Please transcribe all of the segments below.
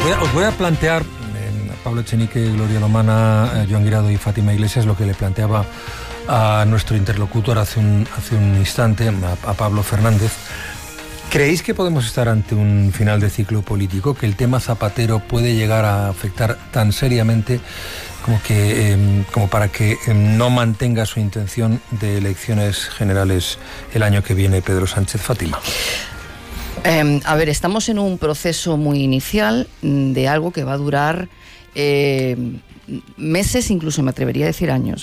Os voy a plantear, Pablo Echenique, Gloria Lomana, Joan Guirado y Fátima Iglesias, lo que le planteaba a nuestro interlocutor hace un instante, a Pablo Fernández. ¿Creéis que podemos estar ante un final de ciclo político, que el tema Zapatero puede llegar a afectar tan seriamente como para que no mantenga su intención de elecciones generales el año que viene Pedro Sánchez? Fátima. A ver, estamos en un proceso muy inicial de algo que va a durar meses, incluso me atrevería a decir años,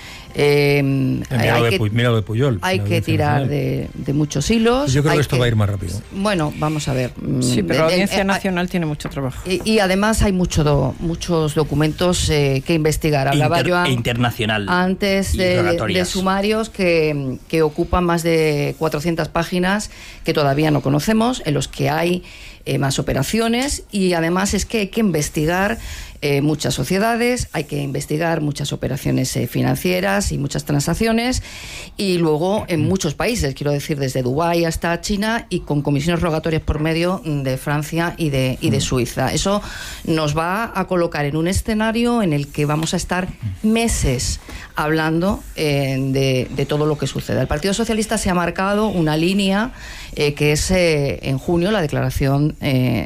Mira lo de Pujol. Hay que tirar de muchos hilos. Yo creo que esto va a ir más rápido. Bueno, vamos a ver. Sí, pero la Audiencia Nacional tiene mucho trabajo. Y además hay muchos documentos que investigar. Hablaba Joan internacional antes de sumarios que ocupan más de 400 páginas que todavía no conocemos, en los que hay más operaciones, y además es que hay que investigar muchas sociedades, hay que investigar muchas operaciones financieras y muchas transacciones, y luego en muchos países, quiero decir, desde Dubái hasta China, y con comisiones rogatorias por medio de Francia y de Suiza. Eso nos va a colocar en un escenario en el que vamos a estar meses hablando de todo lo que suceda. El Partido Socialista se ha marcado una línea que es en junio la declaración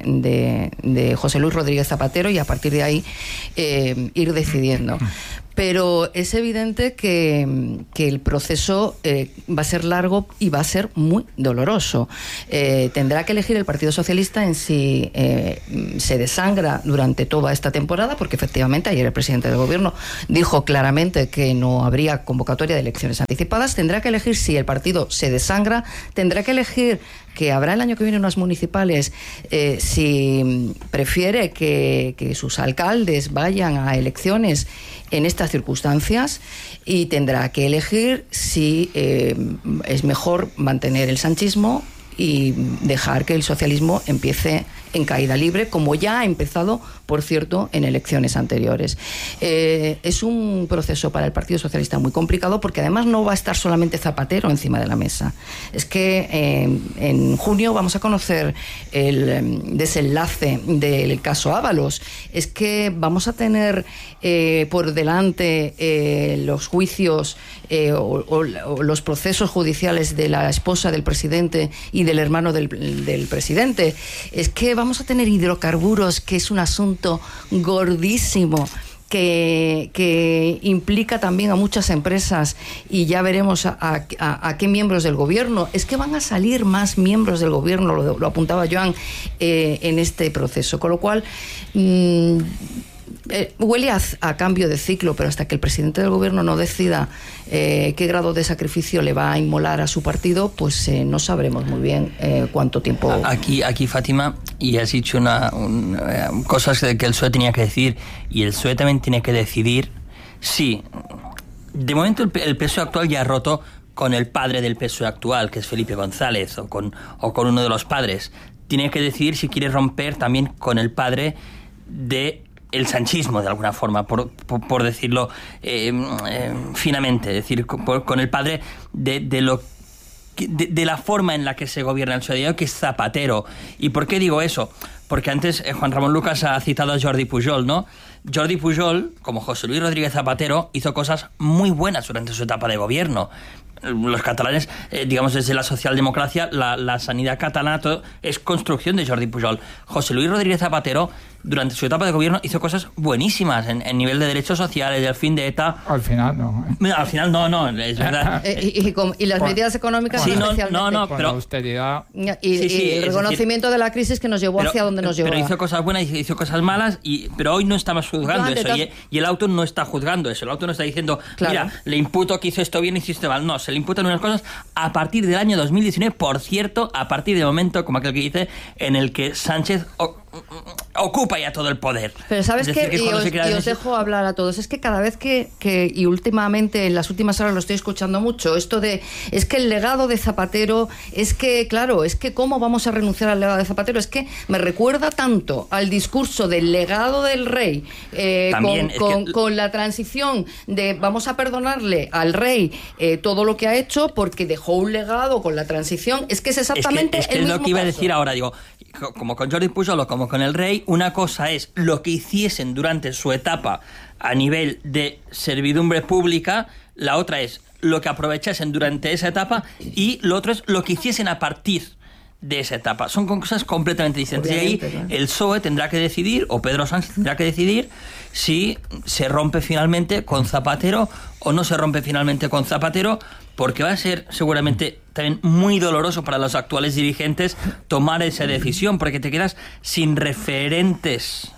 de José Luis Rodríguez Zapatero, y a partir de ahí ir decidiendo. Pero es evidente que el proceso va a ser largo y va a ser muy doloroso. Tendrá que elegir el Partido Socialista en si se desangra durante toda esta temporada, porque efectivamente ayer el presidente del Gobierno dijo claramente que no habría convocatoria de elecciones anticipadas. Tendrá que elegir si el partido se desangra, tendrá que elegir que habrá el año que viene unas municipales, si prefiere que sus alcaldes vayan a elecciones en estas circunstancias, y tendrá que elegir si es mejor mantener el sanchismo y dejar que el socialismo empiece en caída libre, como ya ha empezado, por cierto, en elecciones anteriores. Es un proceso para el Partido Socialista muy complicado, porque además no va a estar solamente Zapatero encima de la mesa. Es que en junio vamos a conocer el desenlace del caso Ábalos. Es que vamos a tener por delante los juicios o los procesos judiciales de la esposa del presidente y del hermano del presidente. Es que vamos a tener hidrocarburos, que es un asunto gordísimo, que implica también a muchas empresas, y ya veremos a qué miembros del gobierno. Es que van a salir más miembros del gobierno, lo apuntaba Joan, en este proceso, con lo cual huele a cambio de ciclo, pero hasta que el presidente del gobierno no decida qué grado de sacrificio le va a inmolar a su partido, pues no sabremos muy bien cuánto tiempo. Aquí Fátima, y has dicho cosas que el PSOE tenía que decir, y el PSOE también tiene que decidir. Sí, de momento el PSOE actual ya ha roto con el padre del PSOE actual, que es Felipe González, o con uno de los padres. Tiene que decidir si quiere romper también con el padre de el sanchismo, de alguna forma, por decirlo finamente, es decir, con el padre de la forma en la que se gobierna el PSOE, que es Zapatero. ¿Y por qué digo eso? Porque antes Juan Ramón Lucas ha citado a Jordi Pujol, ¿no? Jordi Pujol, como José Luis Rodríguez Zapatero, hizo cosas muy buenas durante su etapa de gobierno. Los catalanes, digamos, desde la socialdemocracia, la sanidad catalana, todo es construcción de Jordi Pujol. José Luis Rodríguez Zapatero, durante su etapa de gobierno, hizo cosas buenísimas en nivel de derechos sociales, del fin de ETA. Al final no. Al final no, es verdad. Y las medidas económicas, sí, especialmente. No, pero austeridad. Y el reconocimiento de la crisis que nos llevó hacia donde nos llevó. Pero hizo cosas buenas y hizo cosas malas, pero hoy no estamos juzgando eso. Y el auto no está juzgando eso. El auto no está diciendo, claro, mira, le imputo que hizo esto bien y hizo esto mal. No, se le imputan unas cosas a partir del año 2019, por cierto, a partir del momento, como aquel que dice, en el que Sánchez ocupa ya todo el poder. Pero ¿sabes qué? Y os dejo hablar a todos. Es que cada vez que y últimamente, en las últimas horas lo estoy escuchando mucho, esto de, es que el legado de Zapatero, es que, claro, es que ¿cómo vamos a renunciar al legado de Zapatero? Es que me recuerda tanto al discurso del legado del rey, con la transición de vamos a perdonarle al rey todo lo que ha hecho porque dejó un legado con la transición. Es que es exactamente el mismo es lo que iba a caso. decir ahora, digo, como con Jordi Pujol o como con el rey, una cosa es lo que hiciesen durante su etapa a nivel de servidumbre pública, la otra es lo que aprovechasen durante esa etapa y lo otro es lo que hiciesen a partir de esa etapa. Son cosas completamente distintas. Obviamente, y ahí el PSOE tendrá que decidir, o Pedro Sánchez tendrá que decidir si se rompe finalmente con Zapatero o no se rompe finalmente con Zapatero, porque va a ser seguramente también muy doloroso para los actuales dirigentes tomar esa decisión, porque te quedas sin referentes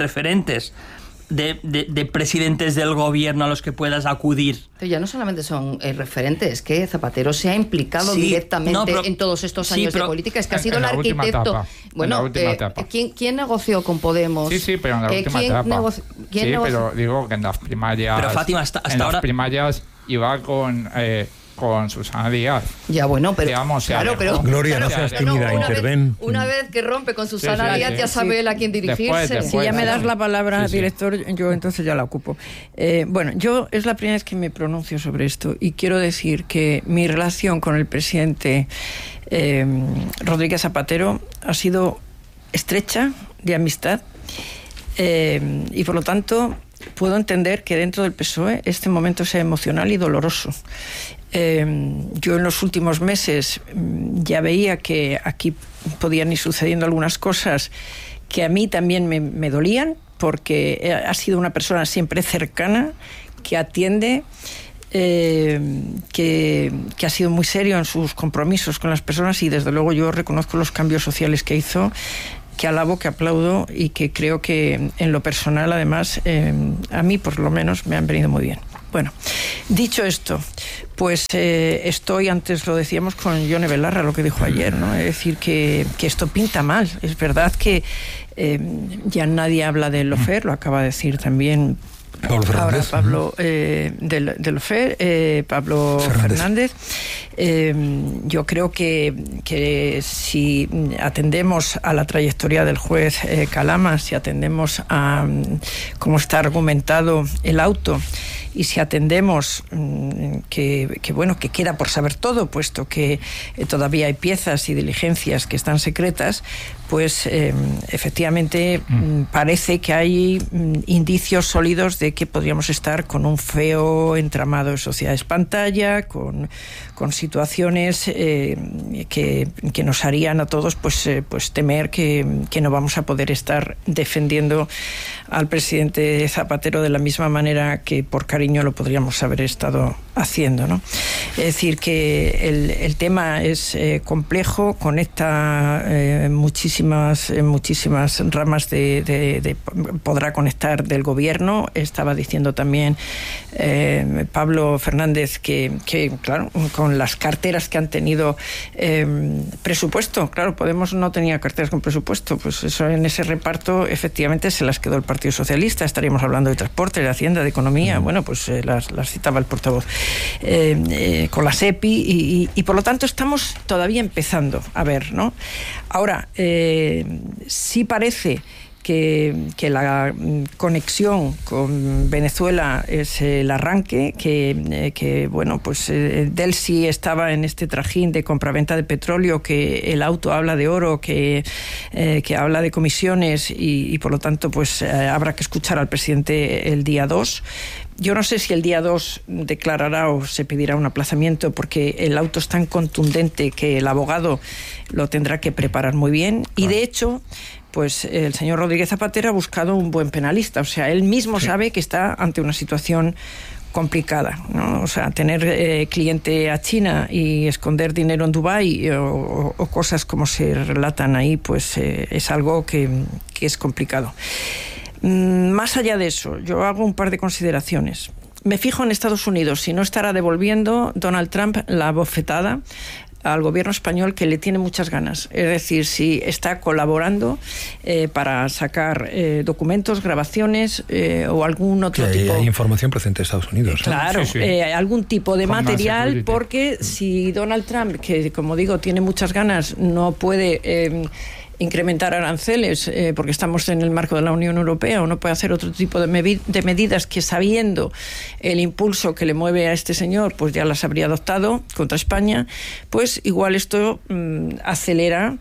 de presidentes del gobierno a los que puedas acudir. Pero ya no solamente son referentes, es que Zapatero se ha implicado directamente en todos estos años de política, es que ha sido el arquitecto. Bueno, ¿quién negoció con Podemos? Sí, pero en la última etapa. Pero digo que en las primarias. Pero Fátima, hasta en ahora. Las primarias iba con Susana Díaz. Ya, bueno, pero digamos, claro, pero Gloria, no seas tímida, interven. Una vez que rompe con Susana Díaz, ya sabe él a quién dirigirse. Después, si ya me das la palabra, director, yo entonces ya la ocupo. Bueno, yo es la primera vez que me pronuncio sobre esto y quiero decir que mi relación con el presidente Rodríguez Zapatero ha sido estrecha, de amistad, y por lo tanto puedo entender que dentro del PSOE este momento sea emocional y doloroso. Yo en los últimos meses ya veía que aquí podían ir sucediendo algunas cosas que a mí también me dolían, porque ha sido una persona siempre cercana, que atiende, que ha sido muy serio en sus compromisos con las personas, y desde luego yo reconozco los cambios sociales que hizo, que alabo, que aplaudo, y que creo que en lo personal además a mí por lo menos me han venido muy bien. Bueno, dicho esto, pues estoy, antes lo decíamos con Yone Belarra, lo que dijo ayer, ¿no? Es decir, que esto pinta mal. Es verdad que ya nadie habla del Lofer, lo acaba de decir también ahora Pablo del Lofer, Pablo Fernández. Yo creo que si atendemos a la trayectoria del juez Calama, si atendemos a cómo está argumentado el auto, y si atendemos que queda por saber todo, puesto que todavía hay piezas y diligencias que están secretas, pues efectivamente parece que hay indicios sólidos de que podríamos estar con un feo entramado de sociedades pantalla, con situaciones que nos harían a todos pues temer que no vamos a poder estar defendiendo al presidente Zapatero de la misma manera que por cariño lo podríamos haber estado haciendo, ¿no? Es decir, que el tema es complejo, conecta muchísimas ramas podrá conectar del gobierno. Estaba diciendo también Pablo Fernández que claro, con las carteras que han tenido presupuesto, claro, Podemos no tenía carteras con presupuesto, pues eso, en ese reparto efectivamente se las quedó el Partido Socialista. Estaríamos hablando de transporte, de Hacienda, de economía, bueno, pues las citaba el portavoz, con la SEPI, y por lo tanto estamos todavía empezando a ver, ¿no? Ahora, sí parece que la conexión con Venezuela es el arranque, que bueno, pues Delcy estaba en este trajín de compraventa de petróleo, que el auto habla de oro, que habla de comisiones, y por lo tanto pues habrá que escuchar al presidente el día 2. Yo no sé si el día 2 declarará o se pedirá un aplazamiento, porque el auto es tan contundente que el abogado lo tendrá que preparar muy bien. Y de hecho, pues el señor Rodríguez Zapatero ha buscado un buen penalista. O sea, él mismo sabe que está ante una situación complicada, ¿no? O sea, tener cliente a China y esconder dinero en Dubái o cosas como se relatan ahí, pues es algo que es complicado. Más allá de eso, yo hago un par de consideraciones. Me fijo en Estados Unidos, si no estará devolviendo Donald Trump la bofetada al gobierno español, que le tiene muchas ganas. Es decir, si está colaborando para sacar documentos, grabaciones o algún otro tipo. Hay información procedente de Estados Unidos. Claro, sí. Algún tipo de material, porque si Donald Trump, que como digo tiene muchas ganas, no puede incrementar aranceles porque estamos en el marco de la Unión Europea, o no puede hacer otro tipo de medidas que, sabiendo el impulso que le mueve a este señor, pues ya las habría adoptado contra España, pues igual esto acelera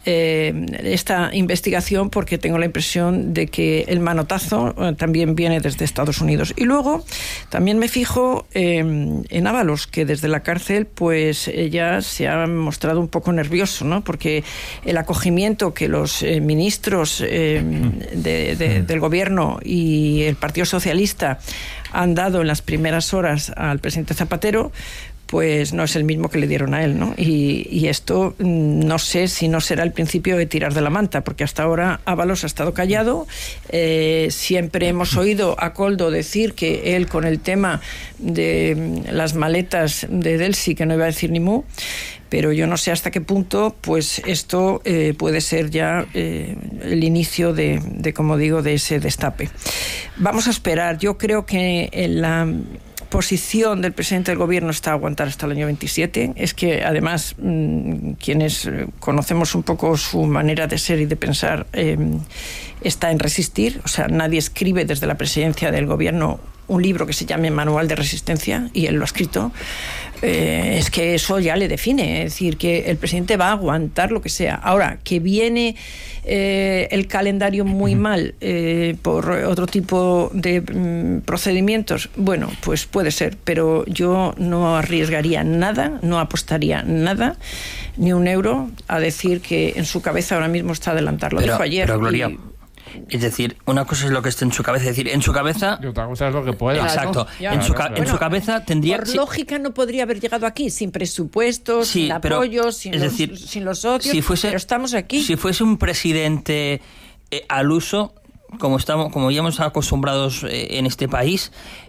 esta investigación, porque tengo la impresión de que el manotazo también viene desde Estados Unidos. Y luego también me fijo en Ábalos, que desde la cárcel pues ya se ha mostrado un poco nervioso, ¿no? Porque el acogimiento que los ministros del gobierno y el Partido Socialista han dado en las primeras horas al presidente Zapatero, pues no es el mismo que le dieron a él, ¿no? Y esto no sé si no será el principio de tirar de la manta, porque hasta ahora Ábalos ha estado callado. Siempre hemos oído a Koldo decir que él, con el tema de las maletas de Delsi, que no iba a decir ni mu, pero yo no sé hasta qué punto pues esto puede ser ya el inicio de, como digo, de ese destape. Vamos a esperar. Yo creo que en la posición del presidente del gobierno está a aguantar hasta el año 27. Es que además quienes conocemos un poco su manera de ser y de pensar está en resistir. O sea, nadie escribe desde la presidencia del gobierno un libro que se llame Manual de Resistencia, y él lo ha escrito. Es que eso ya le define, es decir, que el presidente va a aguantar lo que sea. Ahora, que viene el calendario muy mal por otro tipo de procedimientos, bueno, pues puede ser, pero yo no arriesgaría nada, no apostaría nada, ni un euro, a decir que en su cabeza ahora mismo está adelantarlo. Dijo ayer. Pero Gloria, es decir, una cosa es lo que esté en su cabeza, es decir, en su cabeza... Y otra cosa es lo que pueda. Exacto. Claro, en su cabeza tendría... Por lógica no podría haber llegado aquí sin presupuestos, sin apoyos, sin los socios, pero estamos aquí. Si fuese un presidente al uso, como ya hemos acostumbrados en este país,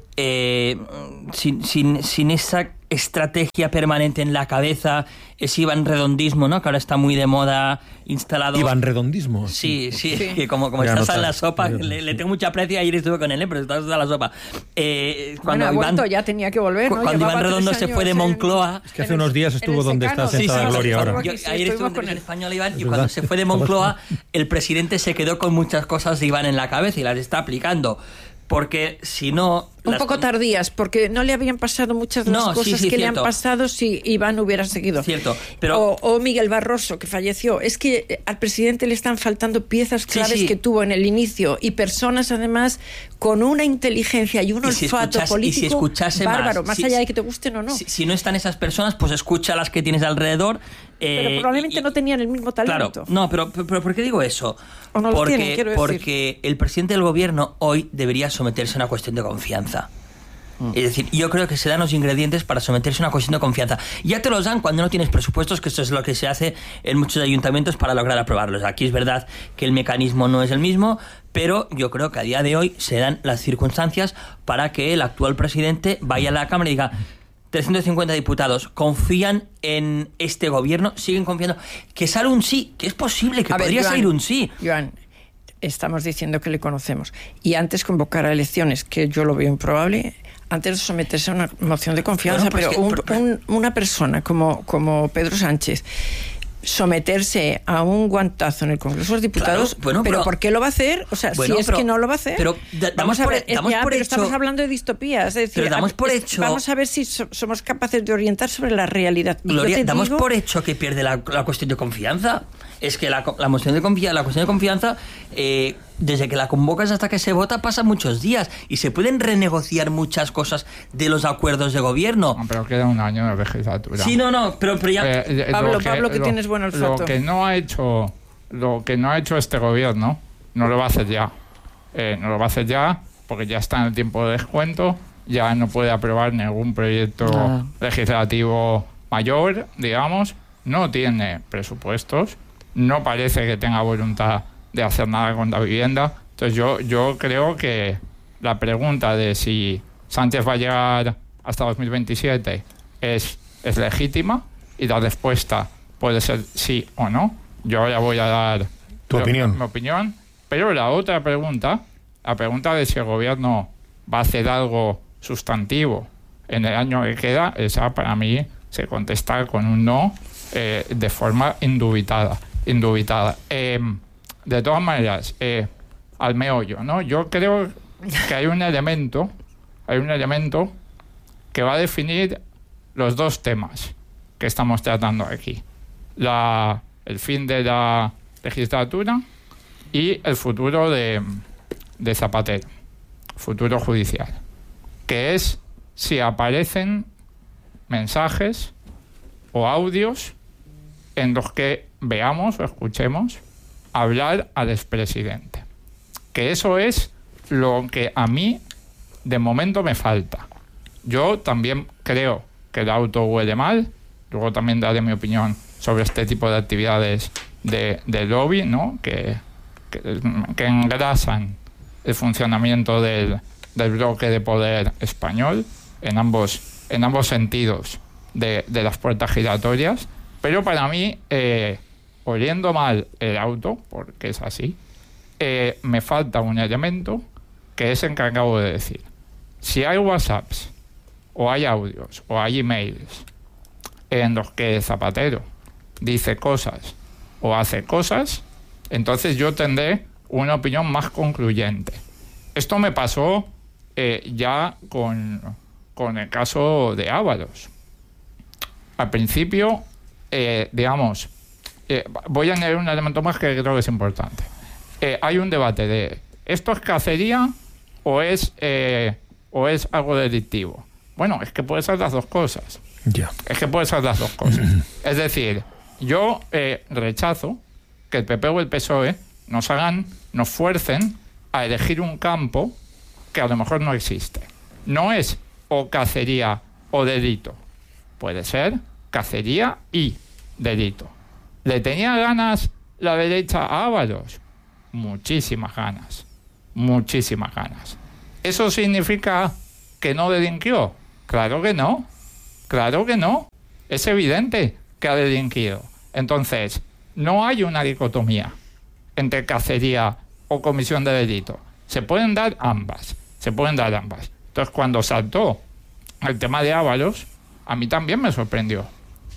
sin esa estrategia permanente en la cabeza, ese Iván Redondismo, ¿no? Que ahora está muy de moda, instalado. ¿Iván Redondismo? Sí. Que como estás en la sopa, le tengo mucha aprecio, ayer estuve con él, pero estás en la sopa. Cuando Iván, ya tenía que volver, ¿no? Cuando Iván Redondo se fue de Moncloa... Es que hace unos días estuvo donde está sentada Gloria ahora. Ayer estuve con el español Iván, y cuando se fue de Moncloa, el presidente se quedó con muchas cosas de Iván en la cabeza y las está aplicando. Porque si no... Un poco tardías, porque no le habían pasado muchas de las cosas que le han pasado si Iván hubiera seguido. Cierto, pero... O Miguel Barroso, que falleció. Es que al presidente le están faltando piezas claves que tuvo en el inicio, y personas además con una inteligencia y un olfato político bárbaro, más allá de que te gusten o no. Si no están esas personas, pues escucha las que tienes alrededor. Pero probablemente no tenían el mismo talento. Claro, no, pero ¿por qué digo eso? O no lo tienen, quiero decir. Porque el presidente del gobierno hoy debería someterse a una cuestión de confianza. Es decir, yo creo que se dan los ingredientes para someterse a una cuestión de confianza. Ya te los dan cuando no tienes presupuestos, que eso es lo que se hace en muchos ayuntamientos para lograr aprobarlos. Aquí es verdad que el mecanismo no es el mismo, pero yo creo que a día de hoy se dan las circunstancias para que el actual presidente vaya a la Cámara y diga: 350 diputados confían en este gobierno, siguen confiando, que sale un sí, que es posible, que podría salir un sí. Joan, estamos diciendo que le conocemos, y antes convocar a elecciones, que yo lo veo improbable, antes de someterse a una moción de confianza. Bueno, pero una persona como Pedro Sánchez, someterse a un guantazo en el Congreso de los Diputados, claro, pero ¿por qué lo va a hacer? O sea, si es que no lo va a hacer. Pero vamos a ver, estamos hablando de distopías, es decir, pero damos por hecho, vamos a ver si somos capaces de orientar sobre la realidad. Gloria, damos por hecho que pierde la cuestión de confianza. Es que la cuestión de confianza, desde que la convocas hasta que se vota pasan muchos días, y se pueden renegociar muchas cosas de los acuerdos de gobierno. No, pero queda un año de legislatura. Sí, pero ya... Pablo, que tienes buen olfato. Lo que no ha hecho este gobierno, no lo va a hacer ya. No lo va a hacer ya porque ya está en el tiempo de descuento, ya no puede aprobar ningún proyecto legislativo mayor, digamos, no tiene presupuestos, no parece que tenga voluntad de hacer nada con la vivienda. Entonces yo creo que la pregunta de si Sánchez va a llegar hasta 2027 es legítima, y la respuesta puede ser sí o no. Yo ahora voy a dar mi opinión, pero la otra pregunta, la pregunta de si el gobierno va a hacer algo sustantivo en el año que queda, esa para mí se contesta con un no de forma indubitada. De todas maneras, al meollo, ¿no? Yo creo que hay un elemento que va a definir los dos temas que estamos tratando aquí. La el fin de la legislatura y el futuro de Zapatero, futuro judicial, que es si aparecen mensajes o audios en los que veamos o escuchemos hablar al expresidente. Que eso es lo que a mí de momento me falta. Yo también creo que el auto huele mal, luego también daré mi opinión sobre este tipo de actividades de lobby, ¿no? que engrasan el funcionamiento del bloque de poder español en ambos sentidos de las puertas giratorias, pero para mí, oliendo mal el auto, porque es así, me falta un elemento que es el que acabo de decir. Si hay WhatsApps, o hay audios, o hay emails en los que Zapatero dice cosas o hace cosas, entonces yo tendré una opinión más concluyente. Esto me pasó ya con el caso de Ábalos. Al principio, voy a añadir un elemento más que creo que es importante. Hay un debate de ¿esto es cacería o es algo delictivo? Bueno, es que puede ser las dos cosas. Yeah. Es que puede ser las dos cosas. Es decir, yo rechazo que el PP o el PSOE nos fuercen a elegir un campo que a lo mejor no existe. No es o cacería o delito. Puede ser cacería y delito. ¿Le tenía ganas la derecha a Ábalos? Muchísimas ganas. Muchísimas ganas. ¿Eso significa que no delinquió? Claro que no. Claro que no. Es evidente que ha delinquido. Entonces, no hay una dicotomía entre cacería o comisión de delito. Se pueden dar ambas. Entonces, cuando saltó el tema de Ábalos, a mí también me sorprendió.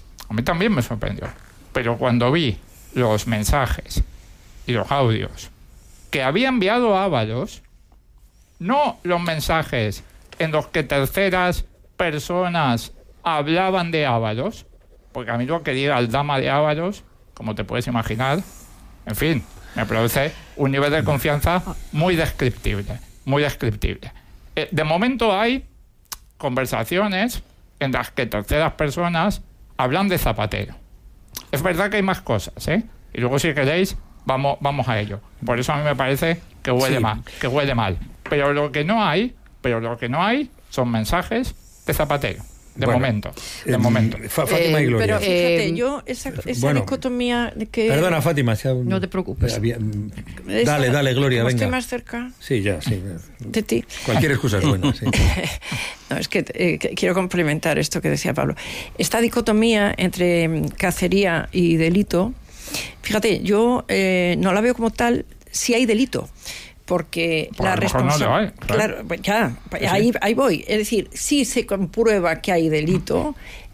Pero cuando vi los mensajes y los audios que había enviado Ábalos, no los mensajes en los que terceras personas hablaban de Ábalos, porque a mí lo que diga el dama de Ábalos, como te puedes imaginar, en fin, me produce un nivel de confianza muy descriptible. De momento hay conversaciones en las que terceras personas hablan de Zapatero. Es verdad que hay más cosas, ¿eh? Y luego, si queréis, vamos a ello. Por eso a mí me parece que huele mal. Pero lo que no hay son mensajes de Zapatero. De momento. Fátima y Gloria. Pero fíjate, yo esa dicotomía de que... Perdona, Fátima. No te preocupes. Dale, Gloria, venga. Estoy más cerca. Sí, ya, sí. De ti. Cualquier excusa es buena, sí. No, es que quiero complementar esto que decía Pablo. Esta dicotomía entre cacería y delito, fíjate, yo no la veo como tal si hay delito. Porque la responsabilidad... No claro, pues ya, ahí voy. Es decir, si se comprueba que hay delito,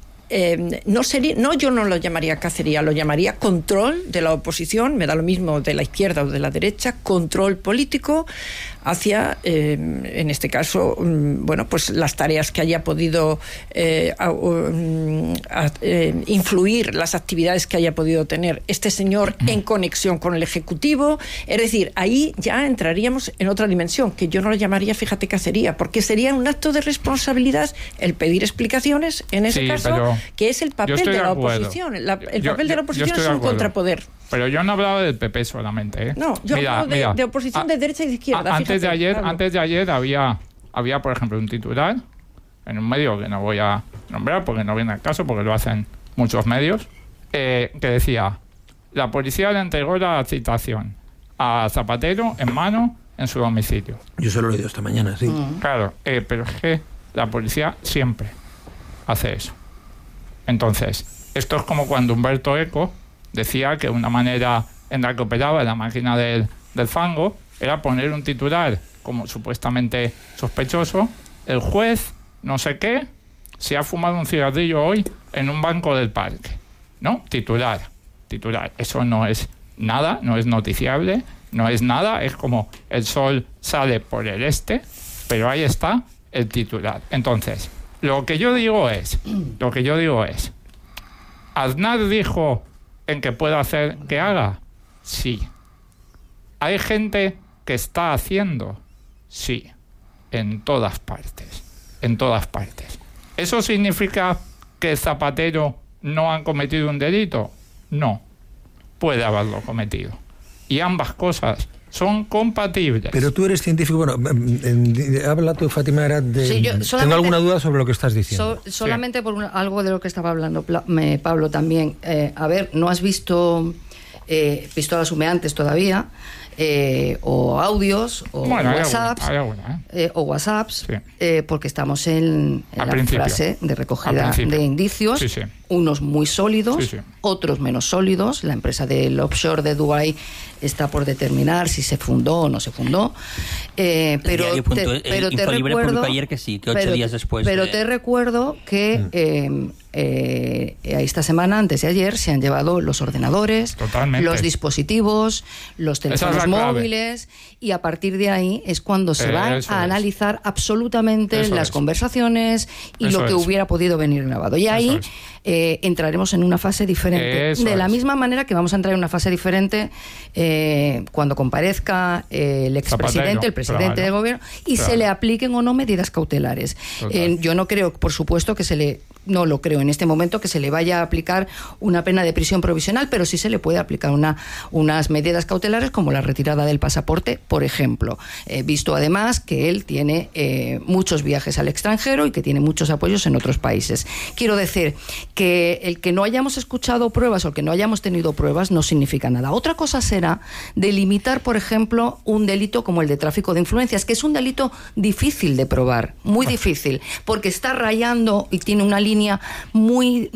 yo no lo llamaría cacería, lo llamaría control de la oposición, me da lo mismo de la izquierda o de la derecha, control político hacia, en este caso, pues las tareas que haya podido influir, las actividades que haya podido tener este señor en conexión con el Ejecutivo. Es decir, ahí ya entraríamos en otra dimensión, que yo no lo llamaría, fíjate, cacería, porque sería un acto de responsabilidad el pedir explicaciones, en ese caso, que es el papel de la oposición. El papel de la oposición es un contrapoder. Pero yo no hablaba del PP solamente, ¿eh? No, yo hablo de oposición de derecha y de izquierda. Antes de ayer había, por ejemplo, un titular en un medio que no voy a nombrar porque no viene al caso, porque lo hacen muchos medios, que decía: la policía le entregó la citación a Zapatero en mano en su domicilio. Yo se lo he leído esta mañana, sí. Claro, pero es que la policía siempre hace eso. Entonces, esto es como cuando Humberto Eco decía que una manera en la que operaba la máquina del fango era poner un titular como supuestamente sospechoso: el juez no sé qué se ha fumado un cigarrillo hoy en un banco del parque. ¿No? Titular. Eso no es nada, no es noticiable, no es nada, es como el sol sale por el este, pero ahí está el titular. Entonces, lo que yo digo es, Aznar dijo en que pueda hacer que haga? Sí. ¿Hay gente que está haciendo? Sí. En todas partes. En todas partes. ¿Eso significa que Zapatero no han cometido un delito? No. Puede haberlo cometido. Y ambas cosas son compatibles. Pero tú eres científico, bueno, habla tú, Fátima, era de... Sí, tengo alguna duda sobre lo que estás diciendo. Solamente por algo de lo que estaba hablando Pablo también. A ver, ¿no has visto pistolas humeantes todavía? O audios o WhatsApps o WhatsApps, sí. Porque estamos en la fase de recogida de indicios, sí, sí. Unos muy sólidos, sí, sí. Otros menos sólidos. La empresa del offshore de Dubái está por determinar si se fundó o no se fundó, pero te recuerdo ayer que sí, que 8 días después te recuerdo que esta semana, antes de ayer, se han llevado los ordenadores, los dispositivos, los teléfonos móviles, y a partir de ahí es cuando se van a analizar absolutamente las conversaciones y lo que hubiera podido venir grabado. Y ahí entraremos en una fase diferente. De la misma manera que vamos a entrar en una fase diferente cuando comparezca el expresidente, el presidente del gobierno, y se le apliquen o no medidas cautelares. Yo no creo, por supuesto, no lo creo en este momento que se le vaya a aplicar una pena de prisión provisional, pero sí se le puede aplicar unas medidas cautelares como la retirada del pasaporte, por ejemplo. Visto además que él tiene muchos viajes al extranjero y que tiene muchos apoyos en otros países. Quiero decir que el que no hayamos escuchado pruebas o que no hayamos tenido pruebas no significa nada. Otra cosa será delimitar, por ejemplo, un delito como el de tráfico de influencias, que es un delito difícil de probar, muy difícil, porque está rayando y tiene una línea muy